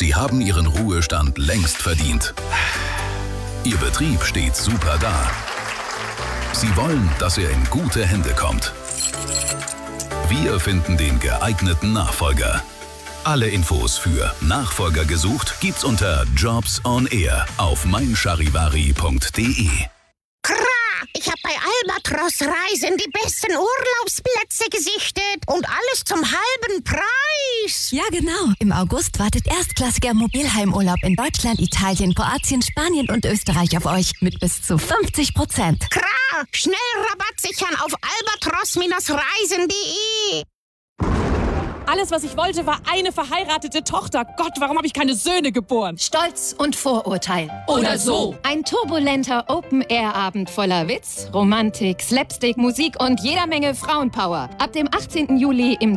Sie haben Ihren Ruhestand längst verdient. Ihr Betrieb steht super da. Sie wollen, dass er in gute Hände kommt. Wir finden den geeigneten Nachfolger. Alle Infos für Nachfolger gesucht gibt's unter Jobs on Air auf meincharivari.de. Ich habe bei Albatros Reisen die besten Urlaubsplätze gesichtet und alles zum halben Preis. Ja, genau. Im August wartet erstklassiger Mobilheimurlaub in Deutschland, Italien, Kroatien, Spanien und Österreich auf euch mit bis zu 50%. Schnell Rabatt sichern auf albatros-reisen.de. Alles, was ich wollte, war eine verheiratete Tochter. Gott, warum habe ich keine Söhne geboren? Stolz und Vorurteil. Oder so. Ein turbulenter Open-Air-Abend voller Witz, Romantik, Slapstick, Musik und jeder Menge Frauenpower. Ab dem 18. Juli im